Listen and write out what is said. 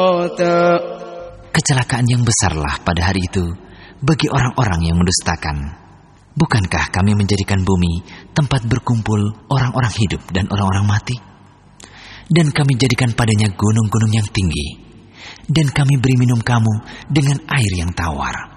Kecelakaan yang besarlah pada hari itu bagi orang-orang yang mendustakan. Bukankah kami menjadikan bumi tempat berkumpul orang-orang hidup dan orang-orang mati? Dan kami jadikan padanya gunung-gunung yang tinggi, dan kami beri minum kamu dengan air yang tawar.